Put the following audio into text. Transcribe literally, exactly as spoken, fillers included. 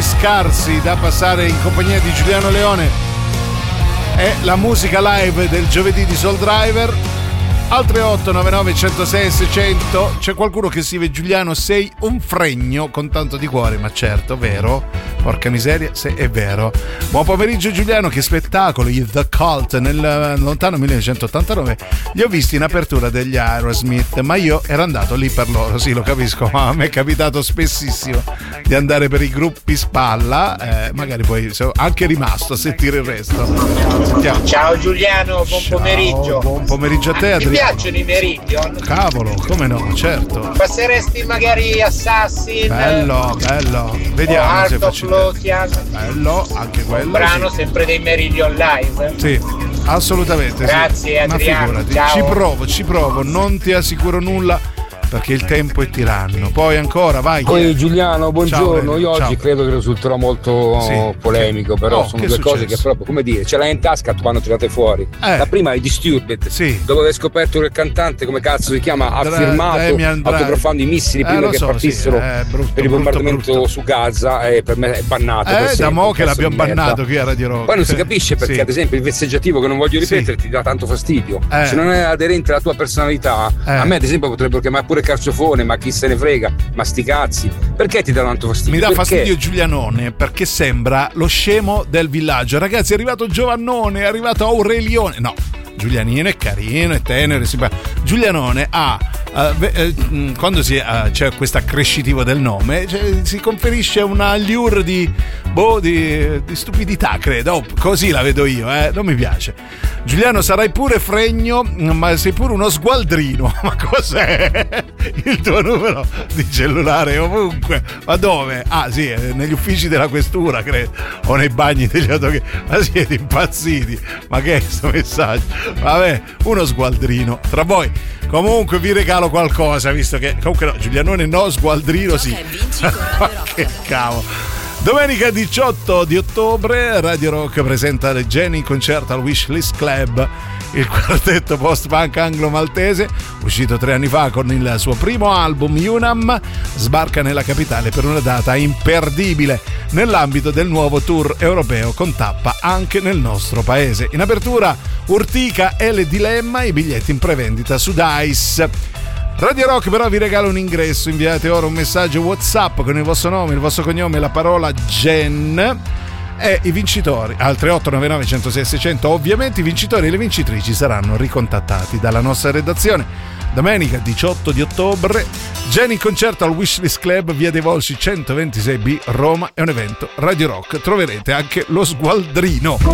scarsi da passare in compagnia di Giuliano Leone è la musica live del giovedì di Soul Driver. Al tre otto nove nove uno zero sei seicento c'è qualcuno che scrive: Giuliano, sei un fregno con tanto di cuore. Ma certo, vero? Porca miseria, se è vero. Buon pomeriggio Giuliano, che spettacolo, i The Cult nel lontano millenovecentottantanove li ho visti in apertura degli Aerosmith, ma io ero andato lì per loro. Sì, lo capisco, ma a me è capitato spessissimo di andare per i gruppi spalla, eh, magari poi sono anche rimasto a sentire il resto. Sentiamo. Ciao Giuliano, buon Ciao, pomeriggio. Buon pomeriggio a te, Adriano. Ti piacciono i Meridian? Cavolo, come no, certo. Passeresti magari Assassin? Bello, bello. Vediamo se facciamo. Bello, anche quello. Un brano sì. Sempre dei Meridian Live. Sì, assolutamente. Grazie, sì. Adriano. Ma figurati, ciao. ci provo, ci provo, non ti assicuro nulla perché il tempo è tiranno. Poi ancora, vai. Poi Giuliano, buongiorno. Ciao, Io oggi ciao. credo che risulterò molto Sì. polemico, però Oh, sono che due è cose successo? che proprio, come dire, ce l'hai in tasca quando tirate fuori. Eh. La prima è Disturbed, Sì. dopo aver scoperto che il cantante, come cazzo si chiama, ha Dra- firmato Damian Dra- autografando i missili Eh, prima lo che so, partissero sì, eh, brutto, per il brutto, bombardamento brutto. su Gaza, e per me è bannato. per Eh, da sempre, mo' un che pezzo l'abbiamo di merda. bannato qui a Radio Rock. Poi non si capisce perché, Sì. ad esempio, il vezzeggiativo, che non voglio ripetere, Sì. ti dà tanto fastidio. Eh. Se non è aderente alla tua personalità, Eh. a me, ad esempio, potrebbero chiamare pure carciofone, ma chi se ne frega, ma sti cazzi. Perché ti dà tanto fastidio? Mi dà Perché? fastidio Giulianone perché sembra lo scemo del villaggio. Ragazzi, è arrivato Giovannone, è arrivato Aurelione. No, Giulianino è carino, è tenero, è simpatico. Giulianone ha uh, ve- uh, quando si, uh, c'è questo accrescitivo del nome, cioè, si conferisce una allure di boh, di, di stupidità, credo. Oh, così la vedo io, eh? Non mi piace. Giuliano, sarai pure fregno, ma sei pure uno sgualdrino. Ma cos'è? Il tuo numero di cellulare ovunque. Ma dove? Ah, sì, negli uffici della questura, credo, o nei bagni degli autogrill. Ma siete impazziti? Ma che è questo messaggio? Vabbè, uno sgualdrino tra voi. Comunque vi regalo qualcosa, visto che comunque no, Giulianone no, sgualdrino sì. Ma che cavolo. Domenica diciotto di ottobre Radio Rock presenta le Jenny in concerto al Wishlist Club. Il quartetto post-punk anglo-maltese, uscito tre anni fa con il suo primo album Unam, sbarca nella capitale per una data imperdibile nell'ambito del nuovo tour europeo con tappa anche nel nostro paese. In apertura Urtica e Le Dilemma, i biglietti in prevendita su Dice. Radio Rock però vi regala un ingresso. Inviate ora un messaggio WhatsApp con il vostro nome, il vostro cognome e la parola Gen, e i vincitori al tre otto nove nove uno zero sei seicento. Ovviamente i vincitori e le vincitrici saranno ricontattati dalla nostra redazione. Domenica diciotto di ottobre, Gen in concerto al Wishlist Club, via dei Volsci centoventisei B, Roma. È un evento Radio Rock, troverete anche lo sgualdrino.